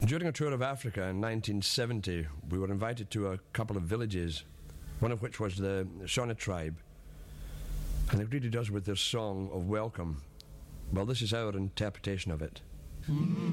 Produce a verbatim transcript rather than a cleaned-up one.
During a tour of Africa in nineteen seventy, we were invited to a couple of villages, one of which was the Shona tribe, and they greeted us with their song of welcome. Well, this is our interpretation of it.